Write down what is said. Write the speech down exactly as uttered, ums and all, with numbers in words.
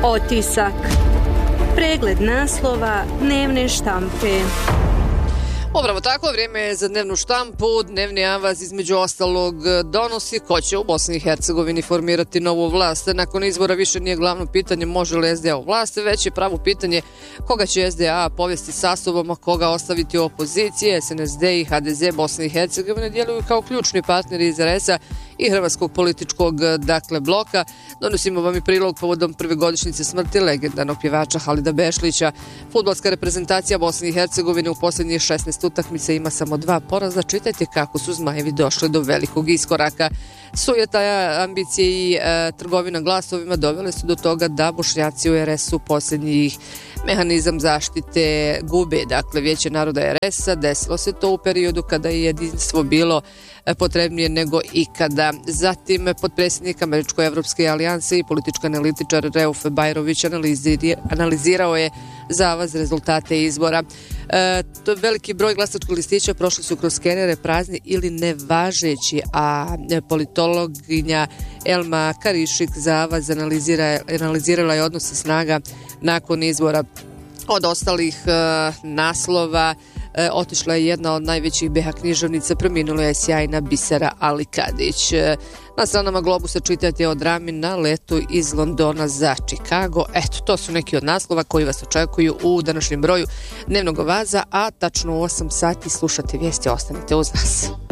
Otisak. Pregled naslova dnevne štampe. Upravo tako, vrijeme je za dnevnu štampu. Dnevni avaz između ostalog donosi ko će u Bosni i Hercegovini formirati novu vlast. Nakon izbora više nije glavno pitanje može li S D A u vlast, već je pravo pitanje koga će S D A povesti sa sobom, a koga ostaviti u opoziciji. S N S D i H D Z Bosne i Hercegovine djeluju kao ključni partneri iz R S-a i hrvatskog političkog dakle bloka. Donosimo vam i prilog povodom prve godišnjice smrti legendarnog pjevača Halida Bešlića. Fudbalska reprezentacija Bosne i Hercegovine u posljednjih šesnaest utakmica ima samo dva poraza. Čitajte kako su Zmajevi došli do velikog iskoraka. Sujeta, ambicije i e, trgovina glasovima dovele su do toga da Bošnjaci u R S-u posljednjih mehanizam zaštite gube. Dakle, Vijeće naroda R S-a, desilo se to u periodu kada je jedinstvo bilo potrebnije nego ikada. Zatim, potpredsjednik Američko-evropske alijanse i politički analitičar Reuf Bajrović analizirao je za avaz rezultate izbora. E, to veliki broj glasačkih listića prošli su kroz skenere prazni ili nevažeći, a politologinja Elma Karišik za avaz analizira, analizirala je odnose snaga nakon izbora. Od ostalih e, naslova e, otišla je jedna od najvećih B H književnica, preminula je sjajna Bisera Ali Kadić. E, na stranama Globusa čitajte o drami na letu iz Londona za Chicago. Eto, to su neki od naslova koji vas očekuju u današnjem broju Dnevnog avaza, a tačno u osam sati slušate vijesti, ostanite uz nas.